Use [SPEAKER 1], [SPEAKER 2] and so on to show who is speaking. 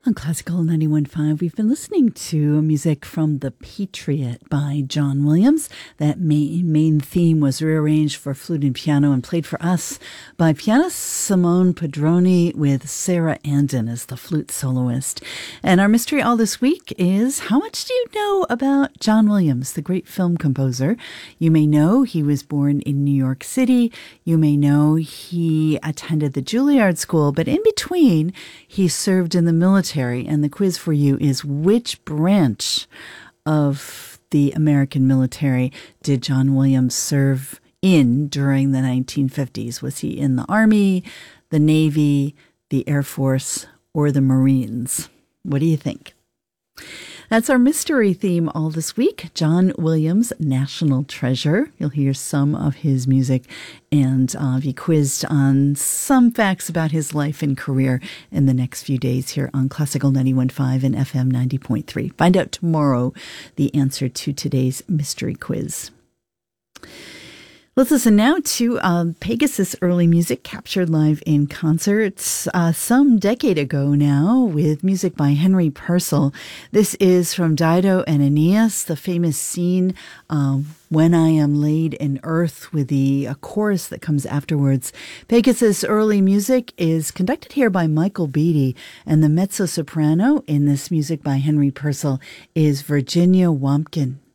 [SPEAKER 1] On Classical 91.5, we've been listening to music from The Patriot by John Williams. That main theme was rearranged for flute and piano and played for us by pianist Simone Padroni with Sarah Andon as the flute soloist. And our mystery all this week is, how much do you know about John Williams, the great film composer? You may know he was born in New York City. You may know he attended the Juilliard School, but in between, he served in the military. And the quiz for you is, which branch of the American military did John Williams serve in during the 1950s? Was he in the Army, the Navy, the Air Force, or the Marines? What do you think? That's our mystery theme all this week. John Williams, National Treasure. You'll hear some of his music and be quizzed on some facts about his life and career in the next few days here on Classical 91.5 and FM 90.3. Find out tomorrow the answer to today's mystery quiz. Let's listen now to Pegasus early music captured live in concerts some decade ago now with music by Henry Purcell. This is from Dido and Aeneas, the famous scene When I Am Laid in Earth, with the chorus that comes afterwards. Pegasus early music is conducted here by Michael Beatty, and the mezzo-soprano in this music by Henry Purcell is Virginia Wompkin.